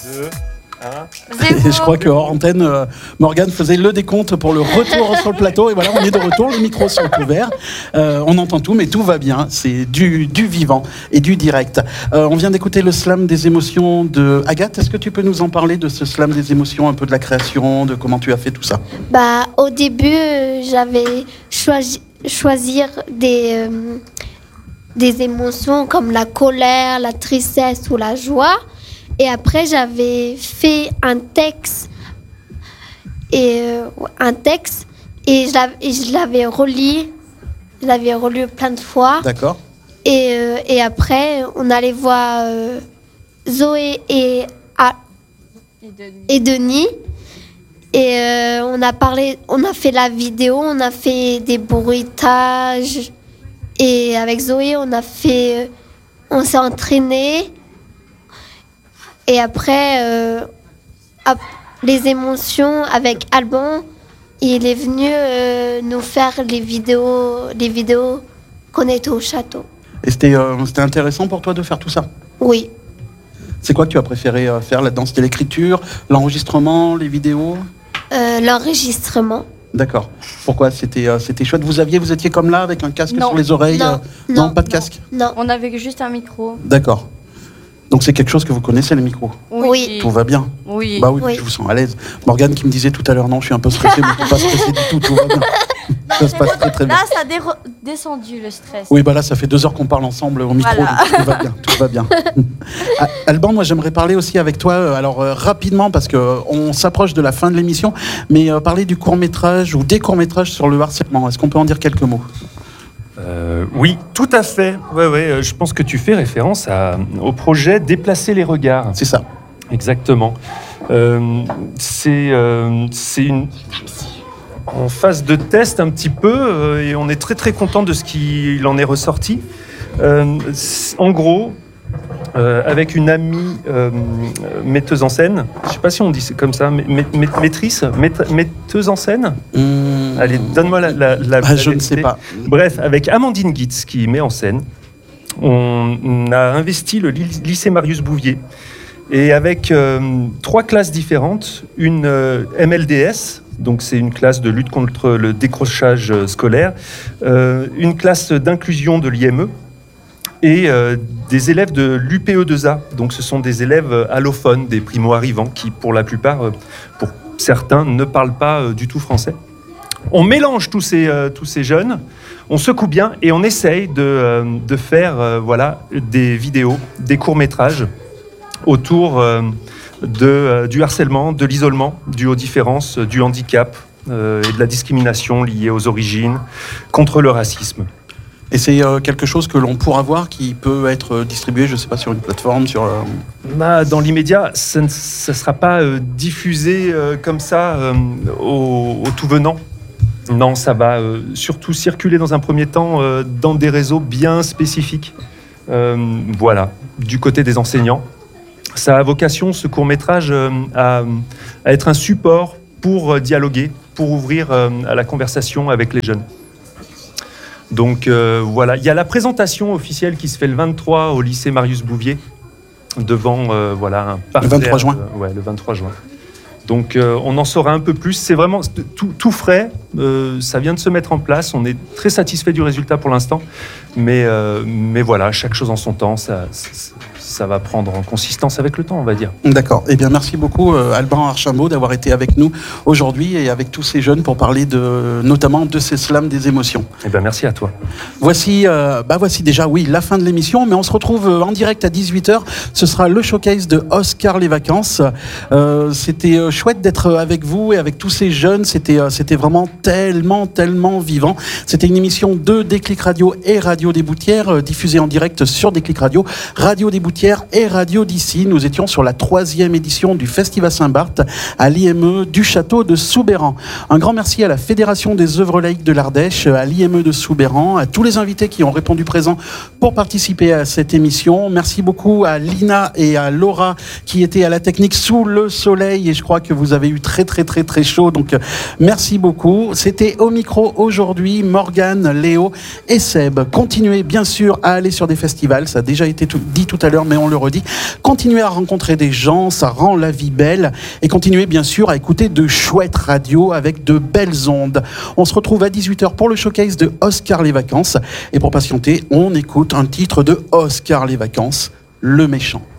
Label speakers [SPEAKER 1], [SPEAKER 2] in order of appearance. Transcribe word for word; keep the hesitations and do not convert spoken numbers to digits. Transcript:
[SPEAKER 1] deux, un.
[SPEAKER 2] Et je crois que hors antenne, euh, Morgane faisait le décompte pour le retour sur le plateau. Et voilà, on est de retour, les micros sont ouverts. Euh, on entend tout, mais tout va bien. C'est du, du vivant et du direct. Euh, on vient d'écouter le slam des émotions de Agathe. Est-ce que tu peux nous en parler de ce slam des émotions, un peu de la création, de comment tu as fait tout ça?
[SPEAKER 3] Bah, au début, euh, j'avais choisi choisir des, euh, des émotions comme la colère, la tristesse ou la joie. Et après, j'avais fait un texte, et, euh, un texte, et je l'avais, et je l'avais relu, je l'avais relu plein de fois.
[SPEAKER 2] D'accord.
[SPEAKER 3] Et, euh, et après, on allait voir euh, Zoé et, ah, et Denis. Et euh, on a parlé, on a fait la vidéo, on a fait des bruitages. Et avec Zoé, on a fait, on s'est entraîné. Et après, euh, les émotions avec Alban, il est venu euh, nous faire les vidéos, les vidéos qu'on était au château.
[SPEAKER 2] Et c'était, euh, c'était intéressant pour toi de faire tout ça?
[SPEAKER 3] Oui.
[SPEAKER 2] C'est quoi que tu as préféré euh, faire là-dedans? C'était l'écriture, l'enregistrement, les vidéos?
[SPEAKER 3] euh, L'enregistrement.
[SPEAKER 2] D'accord. Pourquoi? C'était, euh, c'était chouette. Vous aviez, vous étiez comme là avec un casque
[SPEAKER 4] non.
[SPEAKER 2] sur les oreilles?
[SPEAKER 3] Non,
[SPEAKER 2] euh,
[SPEAKER 3] non,
[SPEAKER 2] non, pas de
[SPEAKER 3] non,
[SPEAKER 2] casque?
[SPEAKER 3] Non.
[SPEAKER 4] On avait juste un micro.
[SPEAKER 2] D'accord. Donc c'est quelque chose que vous connaissez, les micros?
[SPEAKER 3] Oui.
[SPEAKER 2] Tout va bien?
[SPEAKER 4] Oui.
[SPEAKER 2] Bah oui,
[SPEAKER 3] Oui.
[SPEAKER 2] je vous sens à l'aise. Morgane qui me disait tout à l'heure, non, je suis un peu stressé, mais je ne suis pas stressé du tout, tout va bien. Ça se passe très très bien.
[SPEAKER 4] Là, ça a déro- descendu le stress.
[SPEAKER 2] Oui, bah là, ça fait deux heures qu'on parle ensemble au micro,
[SPEAKER 4] Voilà.
[SPEAKER 2] donc tout va bien, tout va bien. Ah, Alban, moi j'aimerais parler aussi avec toi, euh, alors euh, rapidement, parce qu'on s'approche de la fin de l'émission, mais euh, parler du court-métrage ou des courts-métrages sur le harcèlement. Est-ce qu'on peut en dire quelques mots?
[SPEAKER 1] Euh, oui, tout à fait. Ouais, ouais, euh, je pense que tu fais référence à, au projet Déplacer les regards.
[SPEAKER 2] C'est ça.
[SPEAKER 1] Exactement. Euh, c'est, euh, c'est une en phase de test un petit peu euh, et on est très très content de ce qu'il en est ressorti. Euh, en gros, euh, avec une amie euh, metteuse en scène, je ne sais pas si on dit c'est comme ça, mé- mé- mé- maîtrise, mét- metteuse en scène.
[SPEAKER 2] Mmh.
[SPEAKER 1] Allez, donne-moi la. la, la
[SPEAKER 2] Ah,
[SPEAKER 1] la
[SPEAKER 2] je ne
[SPEAKER 1] vérité.
[SPEAKER 2] sais pas.
[SPEAKER 1] Bref, avec Amandine Guitz qui met en scène, on, on a investi le ly- lycée Marius Bouvier. Et avec euh, trois classes différentes, une euh, M L D S, donc c'est une classe de lutte contre le décrochage euh, scolaire, euh, une classe d'inclusion de l'I M E et euh, des élèves de l'U P E deux A. Donc ce sont des élèves allophones, des primo-arrivants qui, pour la plupart, euh, pour certains, ne parlent pas euh, du tout français. On mélange tous ces, euh, tous ces jeunes, on secoue bien et on essaye de, euh, de faire euh, voilà, des vidéos, des courts-métrages autour euh, de, euh, du harcèlement, de l'isolement, dû aux différences, du handicap euh, et de la discrimination liée aux origines, contre le racisme.
[SPEAKER 2] Et c'est euh, quelque chose que l'on pourra voir qui peut être distribué, je ne sais pas, sur une plateforme, sur... Euh...
[SPEAKER 1] Bah, dans l'immédiat, ça ne ça sera pas euh, diffusé euh, comme ça euh, au, au tout venant. Non, ça va euh, surtout circuler dans un premier temps euh, dans des réseaux bien spécifiques. Euh, voilà, du côté des enseignants. Ça a vocation, ce court-métrage, euh, à, à être un support pour euh, dialoguer, pour ouvrir euh, à la conversation avec les jeunes. Donc euh, voilà, il y a la présentation officielle qui se fait le vingt-trois au lycée Marius Bouvier, devant euh, voilà, un parterre.
[SPEAKER 2] Le vingt-trois juin.
[SPEAKER 1] Euh, ouais, le vingt-trois juin. Donc euh, on en saura un peu plus. C'est vraiment tout, tout frais, euh, ça vient de se mettre en place. On est très satisfait du résultat pour l'instant. Mais, euh, mais voilà, chaque chose en son temps, ça, ça, ça va prendre en consistance avec le temps, on va dire.
[SPEAKER 2] D'accord. Eh bien, merci beaucoup, euh, Alban Archambault, d'avoir été avec nous aujourd'hui et avec tous ces jeunes pour parler de, notamment de ces slams des émotions.
[SPEAKER 1] Eh bien, merci à toi.
[SPEAKER 2] Voici, euh, bah voici déjà, oui, la fin de l'émission, mais on se retrouve en direct à dix-huit heures. Ce sera le showcase de Oscar les vacances. Euh, c'était euh, chouette d'être avec vous et avec tous ces jeunes. C'était, euh, c'était vraiment tellement, tellement vivant. C'était une émission de Déclic Radio et Radio des Boutières, euh, diffusée en direct sur Déclic Radio, Radio des Boutières et Radio d'ici. Nous étions sur la troisième édition du Festival Saint-Barth à l'I M E du château de Soubeyran. Un grand merci à la Fédération des œuvres laïques de l'Ardèche, à l'I M E de Soubeyran, à tous les invités qui ont répondu présents pour participer à cette émission. Merci beaucoup à Lina et à Laura qui étaient à la technique sous le soleil et je crois que vous avez eu très très très très chaud, donc merci beaucoup. C'était au micro aujourd'hui Morgane, Léo et Seb. Continuez bien sûr à aller sur des festivals, ça a déjà été tout, dit tout à l'heure. dix-huit heures, mais on le redit. Continuez à rencontrer des gens, ça rend la vie belle. Et continuez bien sûr à écouter de chouettes radios avec de belles ondes. On se retrouve à dix-huit heures pour le showcase de Oscar les vacances. Et pour patienter, on écoute un titre de Oscar les vacances, Le Méchant.